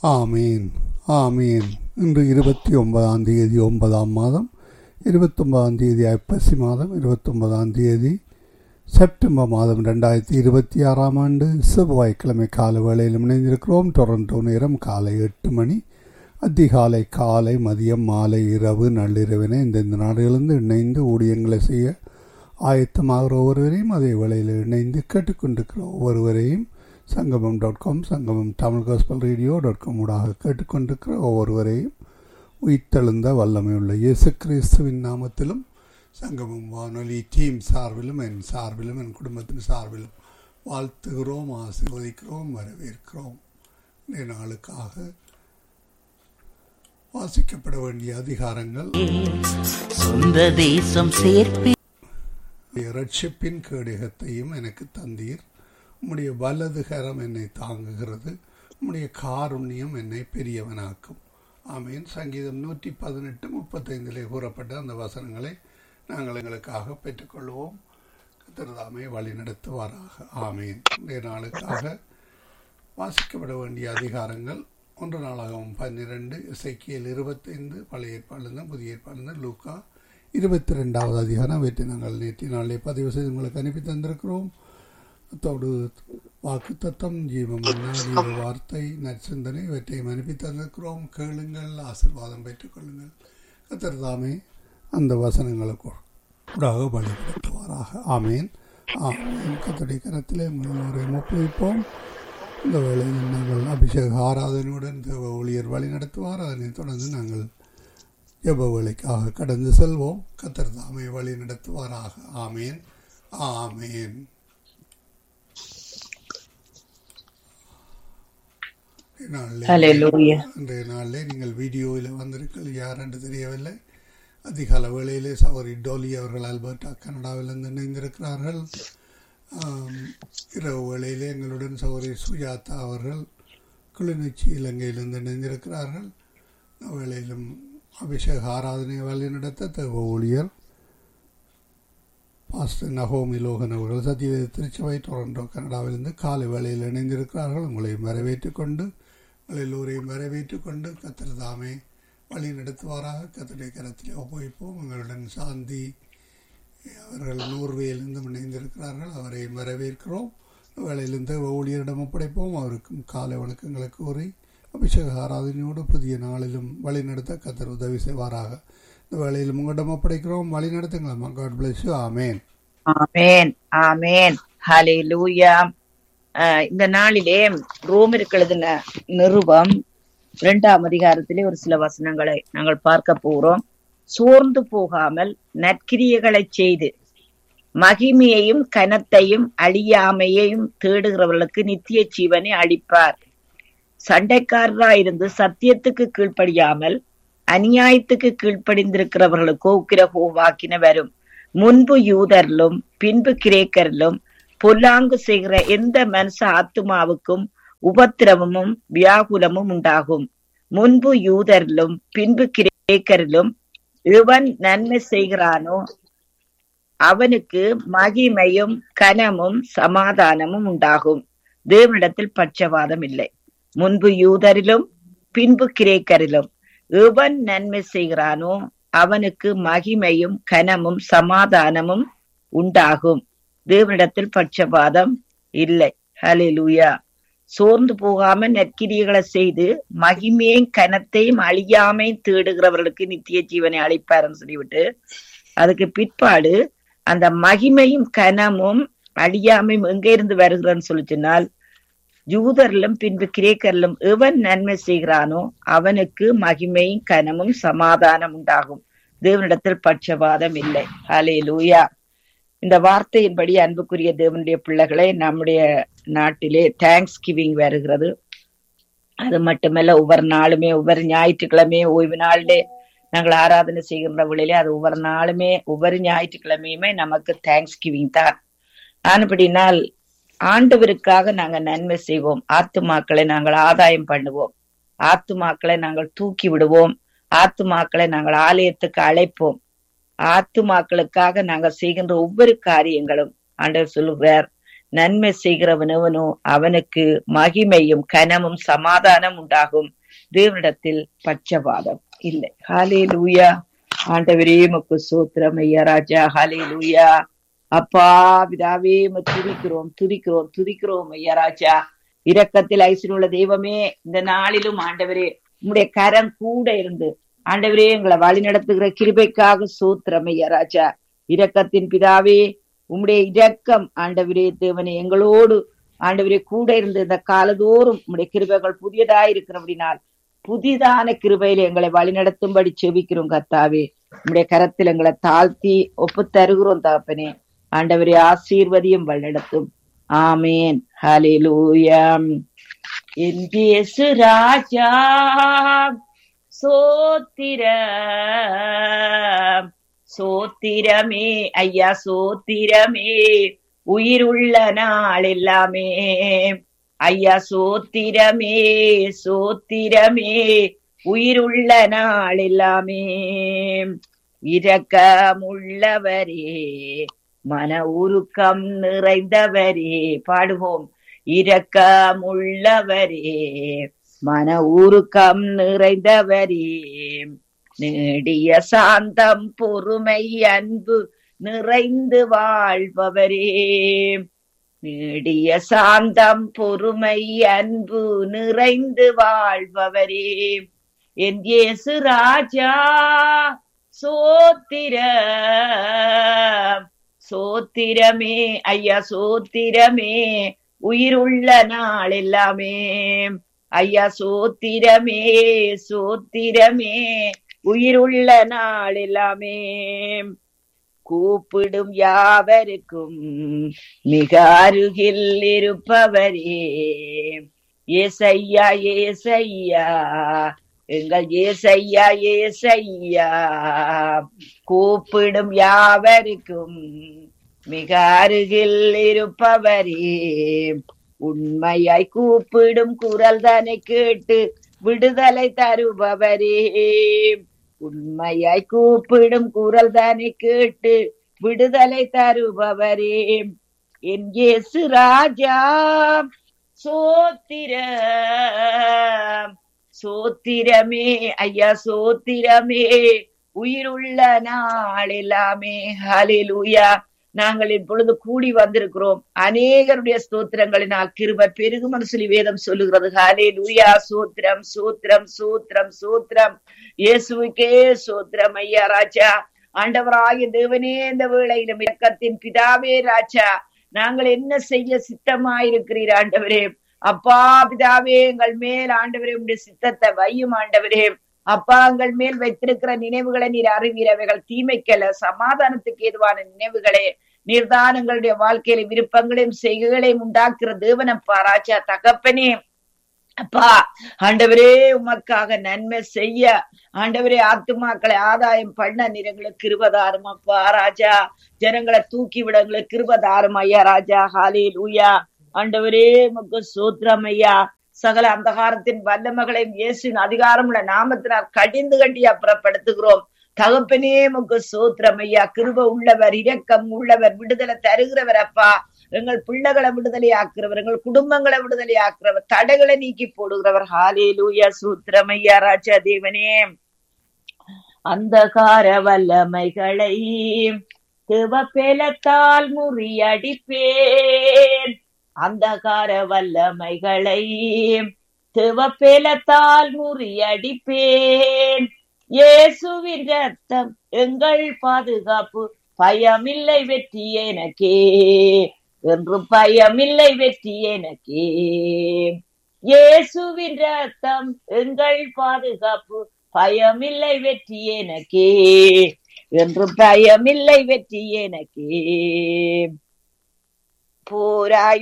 ஆமீன் ஆமீன். இன்று 29ஆம் தேதி 9ஆம் மாதம் 29ஆம் தேதி ஐப்பசி மாதம் 29ஆம் தேதி செப்டம்பர் மாதம் 2026ஆம் ஆண்டு செவ்வாய்க்கிழமை கால வேளையில் இணைந்திருக்கிறோம். டொரண்டோ நேரம் காலை 8 மணி. அதிகாலை, காலை, மதியம், மாலை, இரவு, நள்ளிரவினை இந்தந்த நாடுகளிலிருந்து இணைந்து ஊழியங்களை செய்ய ஆயத்தமாகிற ஒவ்வொருவரையும், அதே வேளையில் இணைந்து கேட்டுக்கொண்டிருக்கிற ஒவ்வொருவரையும் சங்கமம்.com, சங்கமம் தமிழ் காஸ்பல் ரேடியோ.com ஊடாக கேட்டுக்கொண்டிருக்கிற ஒவ்வொருவரையும் உயிர்த்தெழுந்த வல்லமையுள்ள இயேசு கிறிஸ்துவின் நாமத்திலும் சங்கமம் வானொலி டீம் சார்பிலும் என் சார்பிலும் என் குடும்பத்தின் சார்பிலும் வாழ்த்துகிறோம், ஆசீர்வதிக்கிறோம், வரவேற்கிறோம். இன்றைய நாளுக்காக வாசிக்கப்பட வேண்டிய அதிகாரங்கள்: சொந்த தேசம் சேர்ப்பி இரட்சிப்பின் கேடகத்தையும் எனக்கு தந்தீர், உம்முடைய வலது கரம் என்னை தாங்குகிறது, உம்முடைய காருண்யம் என்னை பெரியவனாக்கும். ஆமீன். சங்கீதம் 118:35 கூறப்பட்ட அந்த வசனங்களை நாங்கள் எங்களுக்காக பெற்றுக்கொள்வோம். கர்த்தர் வழி நடத்துவாராக. ஆமீன். இன்றைய நாளுக்காக வாசிக்கப்பட வேண்டிய அதிகாரங்கள்: 1 நாளாகமம் 12, எசேக்கியேல் 25, பழைய ஏற்பாடிலிருந்து புதிய ஏற்பாடிலிருந்து லூக்கா 22வது அதிகாரம். இவற்றை நாங்கள் நேற்று நாளே பதிவு செய்து உங்களுக்கு அனுப்பி தந்திருக்கிறோம். அத்தோடு வாக்கு தத்தம், ஜீவமன்னா, ஜீவ வார்த்தை, நற்சிந்தனை இவற்றையும் அனுப்பி தந்திருக்கிறோம். கேளுங்கள், ஆசீர்வாதம் பெற்றுக்கொள்ளுங்கள். கர்த்தர் தாமே அந்த வசனங்களுக்கு கூடாக வழிபடுத்துவாராக. ஆமீன் ஆமீன். கர்த்தருடைய கரத்திலே உங்களை ஒப்புவிப்போம். இந்த வேளையில் நாங்கள் அபிஷேக ஆராதனையுடன் தேவ ஊழியர் வழி நடத்துவார். அதனைத் தொடர்ந்து நாங்கள் ஜெப வேளைக்காக கடந்து செல்வோம். கர்த்தர் தாமே வழி நடத்துவாராக. ஆமீன் ஆமீன். இன்றைய நாளிலே நீங்கள் வீடியோவில் வந்திருக்கள் யார் என்று தெரியவில்லை. அதிகால வேளையிலே சகோதரி டோலி அவர்கள் அல்பர்டா கனடாவிலிருந்து இணைந்திருக்கிறார்கள். இரவு வேளையிலே எங்களுடன் சகோதரி சுஜாதா அவர்கள் கிளிநொச்சி இலங்கையிலிருந்து இணைந்திருக்கிறார்கள். வேளையிலும் அபிஷேக ஆராதனை வழி நடத்த தேவ ஊழியர் பாஸ்டர் நகோமி லோகன் அவர்கள் சத்தியவேத திருச்சபை டொரண்டோ கனடாவிலிருந்து காலை வேளையில் இணைந்திருக்கிறார்கள். உங்களையும் வரவேற்றுக் கொண்டு எல்லோரையும் வரவேற்றுக் கொண்டு கர்த்தர் தாமே வழி நடத்துவாராக. கர்த்தருடைய கரத்திலே ஒப்புவிப்போம். எங்களுடன் சாந்தி அவர்கள் நோர்வேயிலிருந்து இணைந்திருக்கிறார்கள். அவரையும் வரவேற்கிறோம். வேளையிலிருந்து ஊழியரிடம் ஒப்படைப்போம். அவருக்கும் காலை வணக்கங்களை கூறி அபிஷேக ஆராதனையோடு புதிய நாளிலும் வழி நடத்த கர்த்தர் உதவி செய்வாராக. இந்த வேளையிலும் உங்களிடம் ஒப்படைக்கிறோம். வழி நடத்துங்களா. God bless you. ஆமேன் ஆமேன் ஆமேன். ஹல்லேலூயா. இந்த நாளிலே ரோமருக்கு எழுதின நிருபம் 2ஆம் அதிகாரத்திலே ஒரு சில வசனங்களை நாங்கள் பார்க்க போகிறோம். சோர்ந்து போகாமல் நற்கிரியைகளை செய்து மகிமையையும் கனத்தையும் அழியாமையையும் தேடுகிறவர்களுக்கு நித்திய ஜீவனை அளிப்பார். சண்டைக்காரராயிருந்து சத்தியத்துக்கு கீழ்ப்படியாமல் அநியாயத்துக்கு கீழ்ப்படிந்திருக்கிறவர்களுக்கோ உக்கிரகோவாக்கின வரும். முன்பு யூதரிலும் பின்பு கிரேக்கரிலும் பொல்லாங்கு செய்கிற எந்த மனுஷ ஆத்துமாவுக்கும் உபத்திரவமும் வியாகுலமும் உண்டாகும். முன்பு யூதரிலும் பின்பு கிரேக்கரிலும் இவன் நன்மை செய்கிறானோ அவனுக்கு மகிமையும் கனமும் சமாதானமும் உண்டாகும். தேவனிடத்தில் பட்சவாதம் இல்லை. முன்பு யூதரிலும் பின்பு கிரேக்கரிலும் எவன் நன்மை செய்கிறானோ அவனுக்கு மகிமையும் கனமும் சமாதானமும் உண்டாகும். தேவனிடத்தில் பட்சபாதம் இல்லை. ஹல்லேலூயா. சோர்ந்து போகாம நற்கிரியைகளை செய்து மகிமையும் கனத்தையும் அழியாமையும் தேடுகிறவர்களுக்கு நித்திய ஜீவனை அளிப்பாருன்னு சொல்லிவிட்டு அதுக்கு பிற்பாடு அந்த மகிமையும் கனமும் அழியாமையும் எங்க இருந்து வருகிறன்னு சொல்லி சொன்னால், யூதரிலும் பின்பு கிரேக்கரிலும் எவன் நன்மை செய்கிறானோ அவனுக்கு மகிமையும் கனமும் சமாதானம் உண்டாகும். தேவனிடத்தில் பட்சபாதம் இல்லை. ஹல்லேலூயா. இந்த வார்த்தையின்படி அன்புக்குரிய தேவனுடைய பிள்ளைகளை, நம்முடைய நாட்டிலே தேங்க்ஸ் கிவிங் வருகிறது. அது மட்டுமல்ல, ஒவ்வொரு நாளுமே ஒவ்வொரு ஞாயிற்றுக்கிழமையும் ஓய்வு நாளிலே நாங்கள் ஆராதனை செய்கின்ற வழியிலே அது ஒவ்வொரு நாளுமே ஒவ்வொரு ஞாயிற்றுக்கிழமையுமே நமக்கு தேங்க்ஸ் கிவிங் தான். ஆனபடினால் ஆண்டவருக்காக நாங்கள் நன்மை செய்வோம். ஆத்துமாக்களை நாங்கள் ஆதாயம் பண்ணுவோம். ஆத்துமாக்களை நாங்கள் தூக்கி விடுவோம். ஆத்துமாக்களை நாங்கள் ஆலயத்துக்கு அழைப்போம். ஆத்துமாக்களுக்காக நாங்கள் செய்கின்ற ஒவ்வொரு காரியங்களும் ஆண்டவர் சொல்லுவார், நன்மை செய்கிறவனவனோ அவனுக்கு மகிமையும் கனமும் சமாதானம் உண்டாகும். தேவனிடத்தில் பட்சபாதம் இல்லை. ஹல்லேலூயா. ஆண்டவரே உமக்கு ஸ்தோத்திரம் ஐயா ராஜா. ஹல்லேலூயா. அப்பா பிதாவே துதிக்கிறோம் ஐயா ராஜா. இரக்கத்தில் ஐஸ்வர்யமுள்ள தெய்வமே, இந்த நாளிலும் ஆண்டவரே உம்முடைய கரம் கூட இருந்து ஆண்டவரே எங்களை வழி நடத்துகிற கிருபைக்காக ஸ்தோத்திரம் ஐயா ராஜா. இரக்கத்தின் பிதாவே, உம்முடைய இரக்கம் ஆண்டவரே தேவனே எங்களோடு ஆண்டவரே கூட இருந்து இந்த காலதோறும் உம்முடைய கிருபைகள் புதியதாய் இருக்கிறபடினால் புதிதான கிருபையில எங்களை வழிநடத்தும்படி செபிக்கிறோம் கர்த்தாவே. உம்முடைய கரத்தில் எங்களை தாழ்த்தி ஒப்பு தருகிறோம் தகப்பனே. ஆண்டவரே ஆசீர்வதியும் வழிநடத்தும். ஆமேன். ஹல்லேலூயா. என் இயேசு ராஜா சோத்திரம் சோத்திரமே ஐயா சோத்திரமே உயிருள்ள நாள் எல்லாமே ஐயா சோத்திரமே உயிருள்ள நாள் எல்லாமே. இரக்கமுள்ளவரே மன உருக்கம் நிறைந்தவரே, பாடுவோம். இரக்கமுள்ளவரே மன உருக்கம் நிறைந்தவரே, நீடிய சாந்தம் பொறுமை அன்பு நிறைந்து வாழ்பவரே, நீடிய சாந்தம் பொறுமை அன்பு நிறைந்து வாழ்பவரே, என் இயேசு ராஜா சோத்திரமே ஐயா சோத்திரமே உயிருள்ள நாள் எல்லாமே ஐயா சோத்திரமே உயிருள்ள நாள் எல்லாமே. கூப்பிடும் யாவருக்கும் மிக அருகில் இருப்பவரே, ஏசையா எங்கள் ஏசையா கூப்பிடும் யாவருக்கும் மிக அருகில் இருப்பவரே, உண்மையாய் கூப்பிடும் குரல் தானே கேட்டு விடுதலை தருபவரே, உண்மையாய் கூப்பிடும் குரல் தானே கேட்டு விடுதலை தருபவரே, என் இயேசு ராஜா சோத்திரமே ஐயா சோத்திரமே உயிருள்ள நாள் எல்லாமே. ஹல்லேலூயா. நாங்கள் இப்பொழுது கூடி வந்திருக்கிறோம் அநேகருடைய ஸ்தோத்திரங்களினால் கிருபை பெருகும் சொல்லி வேதம் சொல்லுகிறது. ஹல்லேலூயா. சோத்திரம் இயேசுவுக்கே சோத்திரம் ஐயா ராஜா. ஆண்டவராகிய தேவனே, இந்த வேளையிலும் இரக்கத்தின் பிதாவே ராஜா, நாங்கள் என்ன செய்ய சித்தமாயிருக்கிறீர் ஆண்டவரே. அப்பா பிதாவே, எங்கள் மேல் ஆண்டவரே உடைய சித்தத்தை வையும் ஆண்டவரே. அப்பா, எங்கள் மேல் வைத்திருக்கிற நினைவுகளை நீர் அறிவீரவைகள் தீமைக்கல்ல, சமாதானத்துக்கு ஏதுவான நினைவுகளே. நீர்தான் எங்களுடைய வாழ்க்கையில விருப்பங்களையும் செய்கைகளையும் உண்டாக்குற தேவனப்பா ராஜா. தகப்பனே அப்பா, ஆண்டவரே உமக்காக நன்மை செய்ய ஆண்டவரே ஆத்துமாக்களை ஆதாயம் பண்ண நிறங்களுக்கு கிருபதாரும் அப்பா ராஜா. ஜனங்களை தூக்கி விடங்களுக்கு கிருபதாரும் ஐயா ராஜா. ஹல்லேலூயா. ஆண்டவரே உமக்கு ஸ்தோத்திரம் ஐயா. சகல அந்தகாரத்தின் வல்லமைகளையும் இயேசுவின் அதிகாரமுள்ள நாமத்தினால் கடிந்து கண்டி அப்புறப்படுத்துகிறோம். தகப்பனே உமக்கு ஸ்தோத்திரம் ஐயா. கிருபை உள்ளவர், இரக்கம் உள்ளவர், விடுதலை தருகிறவர் அப்பா. எங்கள் பிள்ளைகளை விடுதலை ஆக்குறவர், எங்கள் குடும்பங்களை விடுதலை ஆக்குறவர், தடைகளை நீக்கி போடுகிறவர். ஹல்லேலூயா. ஸ்தோத்திரம் ஐயா ராஜா. தேவனே, அந்தகார வல்லமைகளை தேவபலத்தால் முறியடிப்பேன், அந்தகார வல்லமைகளை தேவபலத்தால் முறியடிப்பேன். இயேசுவின் ரத்தம் எங்கள் பாதுகாப்பு, பயமில்லை வெற்றி எனக்கே, என்றும் பயமில்லை வெற்றி எனக்கே. இயேசுவின் ரத்தம் எங்கள் பாதுகாப்பு, பயமில்லை வெற்றி எனக்கே, என்றும் பயமில்லை வெற்றி எனக்கே. போராய்